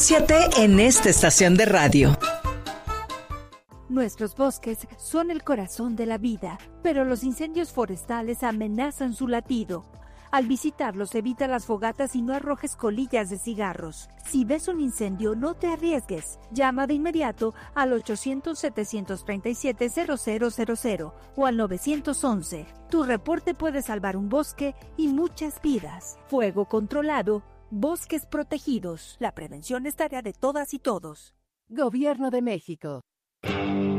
Siete en esta estación de radio. Nuestros bosques son el corazón de la vida, pero los incendios forestales amenazan su latido. Al visitarlos, evita las fogatas y no arrojes colillas de cigarros. Si ves un incendio, no te arriesgues. Llama de inmediato al 800-737-0000 o al 911. Tu reporte puede salvar un bosque y muchas vidas. Fuego controlado, bosques protegidos. La prevención es tarea de todas y todos. Gobierno de México.